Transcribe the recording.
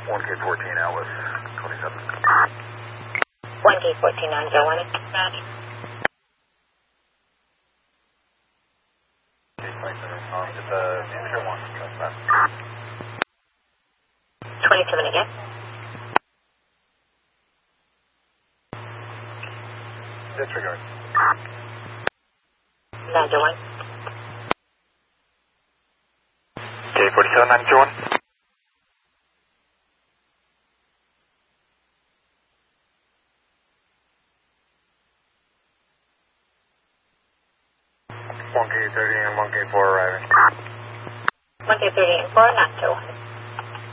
1K14 Alice, 27. 1K14 on Joe 1. Get the manager 1, trust that. 27 again. Disregard. Manager 1. K47, manager 1. One K30 and 1K4 arriving. 1K30 and 4, not Joe 1.